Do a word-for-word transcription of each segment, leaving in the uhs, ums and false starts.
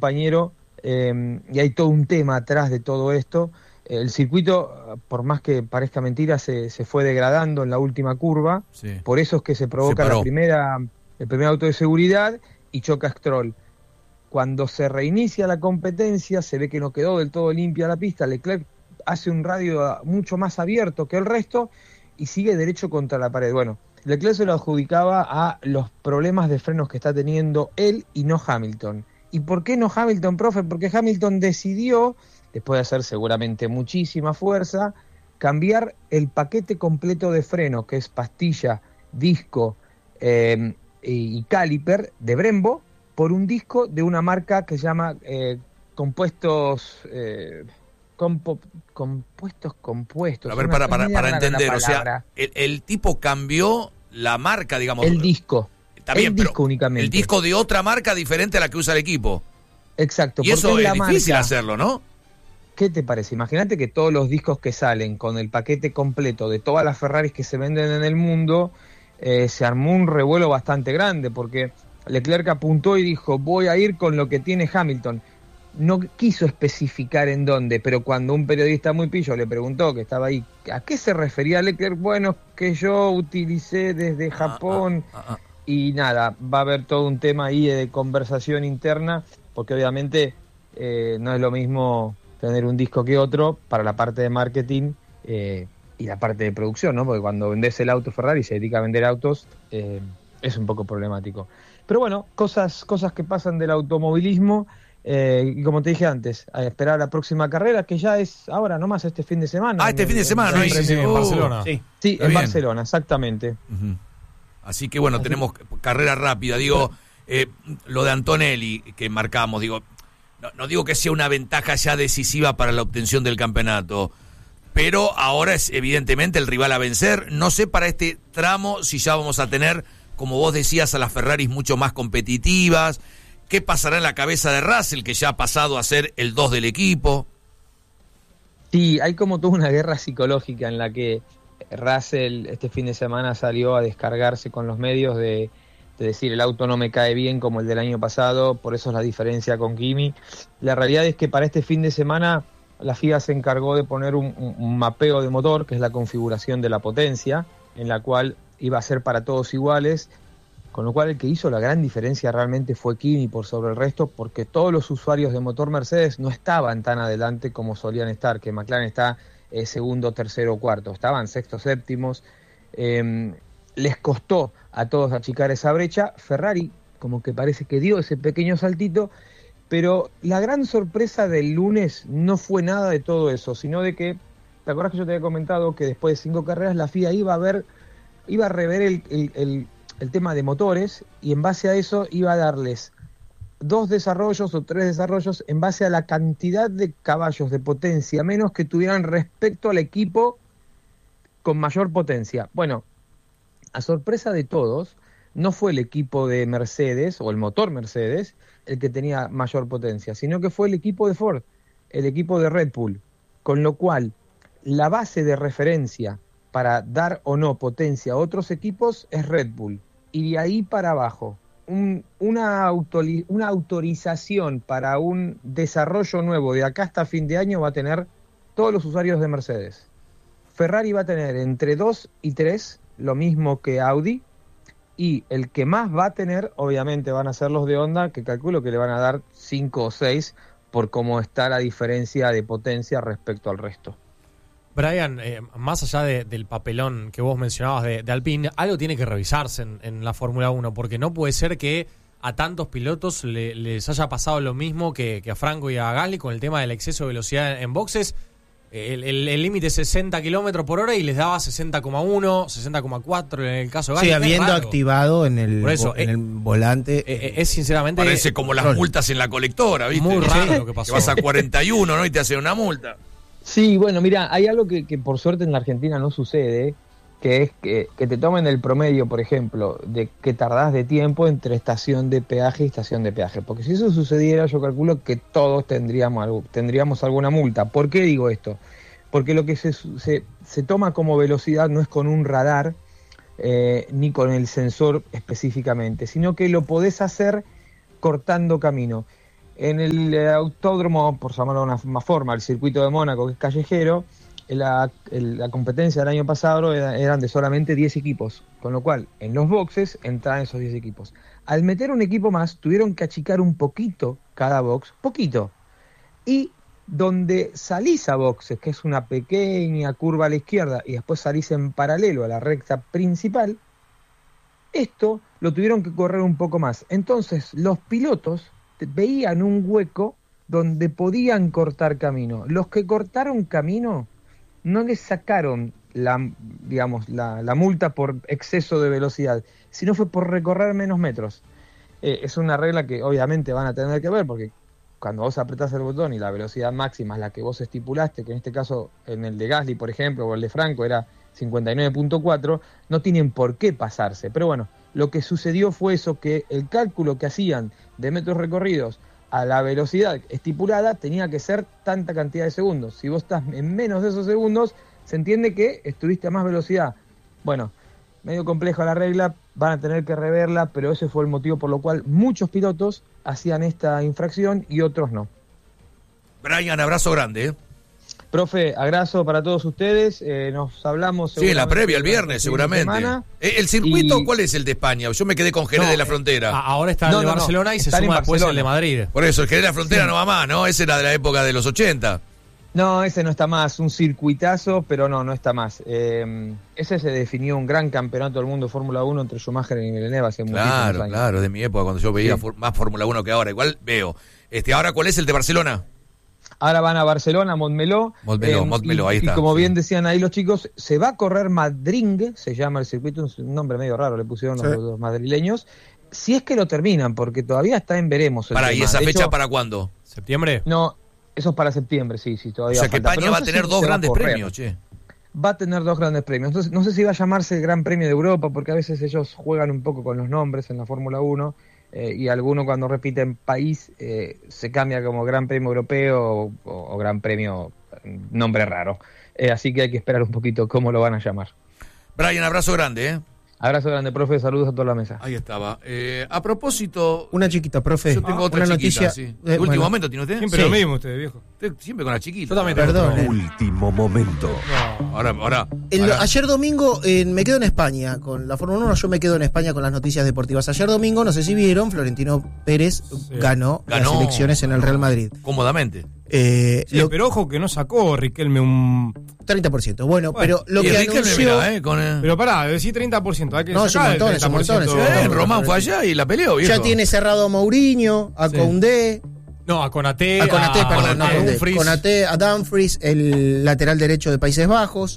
compañero, eh, y hay todo un tema atrás de todo esto. El circuito, por más que parezca mentira, se, se fue degradando en la última curva, sí. Por eso es que se provoca se la primera, el primer auto de seguridad y choca Stroll. Cuando se reinicia la competencia, se ve que no quedó del todo limpia la pista, Leclerc hace un radio mucho más abierto que el resto y sigue derecho contra la pared. Bueno, Leclerc se lo adjudicaba a los problemas de frenos que está teniendo él y no Hamilton. ¿Y por qué no Hamilton, profe? Porque Hamilton decidió, después de hacer seguramente muchísima fuerza, cambiar el paquete completo de freno, que es pastilla, disco eh, y, y caliper de Brembo, por un disco de una marca que se llama eh, compuestos... Eh, compo, compuestos compuestos. A ver, para, para, para entender, o sea, el, el tipo cambió la marca, digamos. El disco. Está bien, el pero disco únicamente. El disco de otra marca diferente a la que usa el equipo. Exacto. Y eso es, es difícil marca, hacerlo, ¿no? ¿Qué te parece? Imagínate que todos los discos que salen con el paquete completo de todas las Ferraris que se venden en el mundo, eh, se armó un revuelo bastante grande, porque Leclerc apuntó y dijo, voy a ir con lo que tiene Hamilton. No quiso especificar en dónde, pero cuando un periodista muy pillo le preguntó, que estaba ahí, ¿a qué se refería Leclerc? Bueno, que yo utilicé desde Japón... Ah, ah, ah, ah. Y nada, va a haber todo un tema ahí de conversación interna, porque obviamente eh, no es lo mismo tener un disco que otro para la parte de marketing eh, y la parte de producción, ¿no? Porque cuando vendés el auto Ferrari y se dedica a vender autos, eh, es un poco problemático. Pero bueno, cosas, cosas que pasan del automovilismo, eh, y como te dije antes, a esperar la próxima carrera, que ya es ahora nomás este fin de semana. Ah, este en, fin de semana, ¿no? Sí, sí, sí, en Barcelona. Sí, sí en bien. Barcelona, exactamente. Uh-huh. Así que bueno, tenemos carrera rápida. Digo, eh, lo de Antonelli que marcamos, digo, no, no digo que sea una ventaja ya decisiva para la obtención del campeonato, pero ahora es evidentemente el rival a vencer. No sé para este tramo si ya vamos a tener, como vos decías, a las Ferraris mucho más competitivas. ¿Qué pasará en la cabeza de Russell, que ya ha pasado a ser el dos del equipo? Sí, hay como toda una guerra psicológica en la que Russell este fin de semana salió a descargarse con los medios de, de decir el auto no me cae bien como el del año pasado, por eso es la diferencia con Kimi. La realidad es que para este fin de semana la F I A se encargó de poner un, un, un mapeo de motor, que es la configuración de la potencia, en la cual iba a ser para todos iguales, con lo cual el que hizo la gran diferencia realmente fue Kimi por sobre el resto, porque todos los usuarios de motor Mercedes no estaban tan adelante como solían estar, que McLaren está Eh, segundo, tercero, cuarto, estaban sextos, séptimos, eh, les costó a todos achicar esa brecha. Ferrari como que parece que dio ese pequeño saltito, pero la gran sorpresa del lunes no fue nada de todo eso, sino de que, ¿te acuerdas que yo te había comentado que después de cinco carreras la F I A iba a ver, iba a rever el, el, el, el tema de motores y en base a eso iba a darles dos desarrollos o tres desarrollos en base a la cantidad de caballos de potencia menos que tuvieran respecto al equipo con mayor potencia? Bueno, a sorpresa de todos, no fue el equipo de Mercedes o el motor Mercedes el que tenía mayor potencia, sino que fue el equipo de Ford, el equipo de Red Bull, con lo cual la base de referencia para dar o no potencia a otros equipos es Red Bull, y de ahí para abajo Un, una, autori- una autorización para un desarrollo nuevo de acá hasta fin de año va a tener todos los usuarios de Mercedes. Ferrari va a tener entre dos y tres, lo mismo que Audi, y el que más va a tener, obviamente, van a ser los de Honda, que calculo que le van a dar cinco o seis por cómo está la diferencia de potencia respecto al resto. Brian, eh, más allá de, del papelón que vos mencionabas de, de Alpine, algo tiene que revisarse en, en la Fórmula uno, porque no puede ser que a tantos pilotos le, les haya pasado lo mismo que, que a Franco y a Gasly con el tema del exceso de velocidad en boxes. El límite es sesenta kilómetros por hora y les daba sesenta coma uno, sesenta coma cuatro en el caso de Gasly. Sí, habiendo activado en el, eso, en eh, el volante. Eh, es sinceramente... Parece como las multas en la colectora, ¿viste? Muy raro lo que pasó. Que vas a cuarenta y uno, ¿no? Y te hacen una multa. Sí, bueno, mira, hay algo que, que por suerte en la Argentina no sucede, que es que, que te tomen el promedio, por ejemplo, de que tardás de tiempo entre estación de peaje y estación de peaje. Porque si eso sucediera, yo calculo que todos tendríamos, algo, tendríamos alguna multa. ¿Por qué digo esto? Porque lo que se, se, se toma como velocidad no es con un radar, eh, ni con el sensor específicamente, sino que lo podés hacer cortando camino. En el eh, autódromo, por llamarlo de una más forma, el circuito de Mónaco, que es callejero, la, el, la competencia del año pasado era, eran de solamente diez equipos, con lo cual en los boxes entraban esos diez equipos. Al meter un equipo más, tuvieron que achicar un poquito cada box, poquito, y donde salís a boxes, que es una pequeña curva a la izquierda, y después salís en paralelo a la recta principal, esto lo tuvieron que correr un poco más. Entonces los pilotos veían un hueco donde podían cortar camino. Los que cortaron camino no les sacaron la, digamos, la, la multa por exceso de velocidad, sino fue por recorrer menos metros. Eh, es una regla que obviamente van a tener que ver, porque cuando vos apretás el botón y la velocidad máxima es la que vos estipulaste, que en este caso en el de Gasly, por ejemplo, o el de Franco era cincuenta y nueve punto cuatro, no tienen por qué pasarse. Pero bueno, lo que sucedió fue eso, que el cálculo que hacían de metros recorridos a la velocidad estipulada tenía que ser tanta cantidad de segundos. Si vos estás en menos de esos segundos, se entiende que estuviste a más velocidad. Bueno, medio compleja la regla, van a tener que reverla, pero ese fue el motivo por lo cual muchos pilotos hacían esta infracción y otros no. Brian, abrazo grande, ¿eh? Profe, abrazo para todos ustedes, eh, nos hablamos... Sí, en la previa, el viernes, seguramente. ¿El, el circuito y... cuál es el de España? Yo me quedé con Jerez no, de la Frontera. Ahora está no, el de no, Barcelona no, y se suma después el de Madrid. Por eso, el Jerez de la Frontera sí. no va más, ¿no? Ese era de la época de los ochenta. No, ese no está más, un circuitazo, pero no, no está más. Eh, ese se definió un gran campeonato del mundo de Fórmula uno entre Schumacher y Villeneuve hace muchísimos años. Claro, claro, de mi época, cuando yo veía sí. más Fórmula uno que ahora. Igual veo. Este, ¿ahora cuál es el de Barcelona? Ahora van a Barcelona, Montmeló. Montmeló, eh, Montmeló, ahí y, está. Y como sí. bien decían ahí los chicos, se va a correr Madrid, se llama el circuito, un nombre medio raro le pusieron sí. los, los madrileños. Si es que lo terminan, porque todavía está en veremos. El para, tema. ¿Y esa de fecha hecho, para cuándo? ¿Septiembre? No, eso es para septiembre, sí, sí, todavía. O sea que falta. España no va a tener si dos grandes va premios, che. Va a tener dos grandes premios. Entonces, no sé si va a llamarse el Gran Premio de Europa, porque a veces ellos juegan un poco con los nombres en la Fórmula uno. Eh, y alguno cuando repiten país eh, se cambia como Gran Premio Europeo o, o, o Gran Premio nombre raro. Eh, así que hay que esperar un poquito cómo lo van a llamar. Brian, abrazo grande, ¿eh? Abrazo grande, profe, saludos a toda la mesa. Ahí estaba. Eh, a propósito... Una chiquita, profe. Yo tengo ah, otra una chiquita, noticia. sí. Eh, ¿De último bueno. momento tiene usted? Siempre sí. lo mismo usted, viejo. Usted siempre con la chiquita. Yo también. Perdón. Eh. Último momento. No. Ahora, ahora, El, ahora. Ayer domingo eh, me quedo en España con la Fórmula uno, yo me quedo en España con las noticias deportivas. Ayer domingo, no sé si vieron, Florentino Pérez sí. ganó, ganó las elecciones en el Real Madrid. Cómodamente. Eh, sí, lo, pero ojo que no sacó Riquelme un... treinta por ciento. Bueno, bueno pero lo y que Riquelme, anunció... Mirá, eh, con el... Pero pará, decís treinta por ciento. Hay que no, es un montón, es un montón. Es un montón. Eh, Román fue allá y la peleó, viejo. Ya tiene cerrado a Mourinho, a sí. Koundé... No, a Konaté, a Konaté, a, perdón, a, no, Dumfries. Konaté, a Dumfries, el lateral derecho de Países Bajos.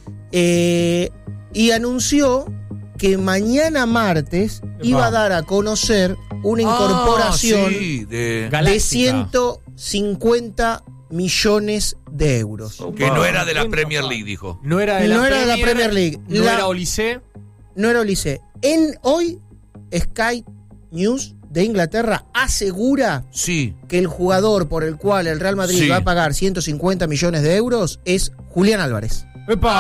Eh, y anunció que mañana martes Epa. iba a dar a conocer una incorporación ah, sí, de... de ciento cincuenta millones de euros. Que no era de la Premier League, dijo. No era de la, no Premier, era de la Premier League. No la, era Olise. No era Olise. En hoy, Sky News de Inglaterra asegura sí. que el jugador por el cual el Real Madrid sí. va a pagar ciento cincuenta millones de euros es Julián Álvarez. ¡Epa!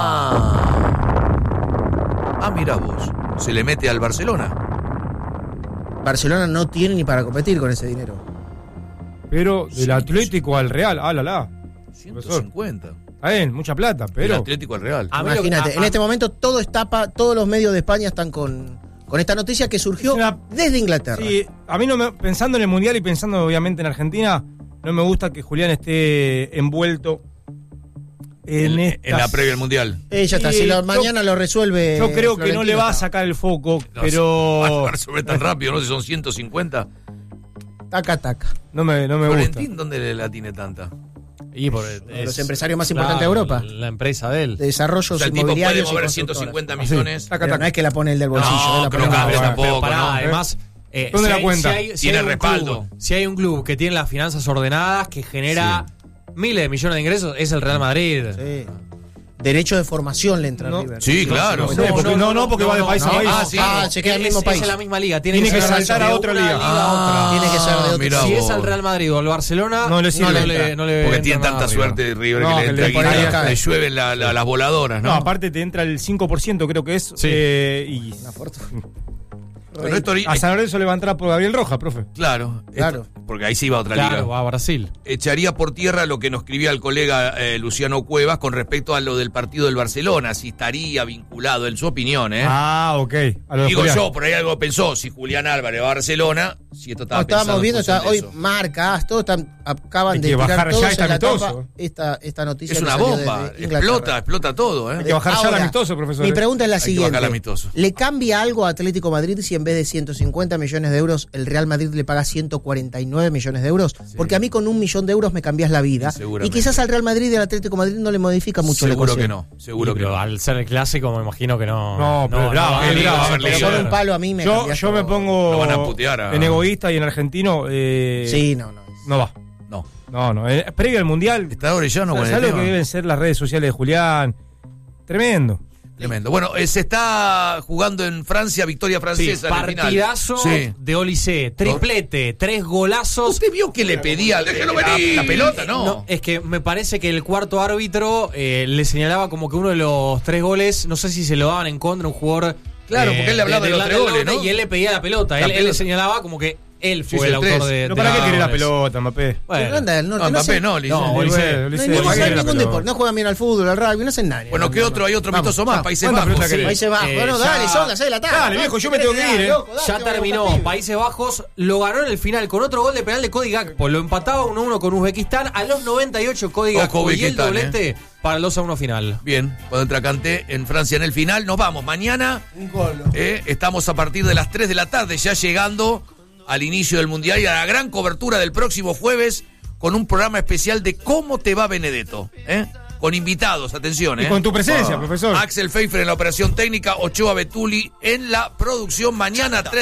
Ah, ah mira vos. Se le mete al Barcelona. Barcelona no tiene ni para competir con ese dinero. Pero del Atlético al Real, ah, la, la. ciento cincuenta. Está bien, mucha plata, pero... Del Atlético al Real. Imagínate, en este momento todo está pa, todos los medios de España están con, con esta noticia que surgió una, desde Inglaterra. Sí, a mí no me, pensando en el Mundial y pensando obviamente en Argentina, no me gusta que Julián esté envuelto en, en, en la previa del Mundial. Eh, ya está, si lo, mañana lo resuelve. Yo creo Florentino que no le va a sacar el foco, no, pero... No va a resolver tan rápido, no sé si son ciento cincuenta. Taca, taca. No me, no me Florentín, gusta. ¿dónde la tiene tanta? Y por el, es, los empresarios más importantes claro, de Europa. La empresa de él. De desarrollos o sea, el inmobiliarios. Tipo puede mover ciento cincuenta millones. Sí. No es que la pone el del bolsillo. No, eh, la creo pone que tampoco. Pará, no. Además, eh, ¿dónde si la hay, cuenta? Si hay, si tiene hay respaldo. Club, si hay un club que tiene las finanzas ordenadas, que genera sí. miles de millones de ingresos, es el Real Madrid. Sí. Derecho de formación le entra no. a River. Sí, claro. No, no, porque, no, no, porque no, va de país a país. Ah, sí. ah, se queda en el mismo país. Es en la misma liga. Tiene, tiene que, que saltar a otra liga. liga ah, otra. Tiene que ser de otra. Mirá si vos. es al Real Madrid o al Barcelona, no le, no le, no le porque tiene tanta suerte de River no, que le entra que le, le llueven la, la, las voladoras, ¿no? No, aparte te entra el cinco por ciento, creo que es. Sí. Eh, y una fortuna. Pero esto, a San Lorenzo le va a entrar por Gabriel Rojas, profe. Claro. Claro. Esto, porque ahí se iba a otra Claro, liga. va a Brasil. Echaría por tierra lo que nos escribía el colega eh, Luciano Cuevas con respecto a lo del partido del Barcelona, si estaría vinculado, en su opinión, ¿eh? Ah, ok. A lo de Digo Julián. yo, por ahí algo pensó, si Julián Álvarez va a Barcelona, si esto estaba No, estábamos pensado en viendo, función está, de hoy eso. marcas, todos están, acaban Hay de que tirar bajar ya todos este en la amistoso. tapa esta, esta noticia. Es que una salió bomba, desde Inglaterra. explota, explota todo, Hay ¿eh? que bajar ya el Ahora, amistoso, profesor. Mi ¿eh? pregunta es la Hay que siguiente. bajar el amistoso. ¿Le cambia algo a Atlético Madrid si en vez de ciento cincuenta millones de euros el Real Madrid le paga ciento cuarenta y nueve millones de euros? Sí. Porque a mí con un millón de euros me cambias la vida. Sí, Y seguramente. quizás al Real Madrid y al Atlético Madrid no le modifica mucho la Seguro ecuación. que no, seguro Y, que pero no. al ser el clásico me imagino que no. No, pero bravo, va a eh, venir bravo, a pero Pero pelear. con un palo a mí me Yo, cambias yo me todo. pongo Lo van a putear a- en egoísta y en argentino. Eh, Sí, no, no. No va. No. No, no. Eh, previo al mundial. Está Orellano con el ¿Sabes lo tema? que deben ser las redes sociales de Julián? Tremendo. Tremendo. Bueno, eh, se está jugando en Francia, victoria Sí, francesa en el final. partidazo Sí. de Olise, triplete, tres golazos. ¿Usted vio que le pedía la, la pelota? No. No, es que me parece que el cuarto árbitro eh, le señalaba como que uno de los tres goles, no sé si se lo daban en contra a un jugador. Claro, porque él le hablaba de los Irlanda tres del goles, Norte, ¿no? Y él le pedía la pelota. La él, él pelota. le señalaba como que él Sí, fue sí, el el tres. autor de. ¿No de para qué los quiere la goles. pelota, Mbappé? Bueno, Irlanda del Norte No, no, Mbappé hace- no, no, Lice. Olise. Olise, no hay, Olise, ningún- ¿para no qué hay quiere la ningún pelota? deporte, no juegan bien al fútbol, al rugby, no hacen nada. Bueno, ¿qué otro? Hay otro Vamos, amistoso más, vamos. Países ¿Cuánta Bajos. pelota Sí. querés? Países Bajos, Eh, bueno, ya- dale, son las seis de la tarde. Dale, viejo, yo me tengo que ir, eh. Ya terminó. Países Bajos lo ganó en el final con otro gol de penal de Cody Gakpo. Lo empataba uno a uno con Uzbekistán. A los noventa y ocho Cody Ojo, Gakpo y el Uzbekistán, doblete para el dos a uno final. Bien, cuando entra Kanté en Francia en el final. Nos vamos. Mañana eh, estamos a partir de las tres de la tarde, ya llegando al inicio del Mundial y a la gran cobertura del próximo jueves con un programa especial de cómo te va Benedetto. ¿eh? Con invitados, atención. Y ¿eh? con tu presencia, profesor. Axel Pfeiffer en la operación técnica, Ochoa Betuli en la producción. Mañana tres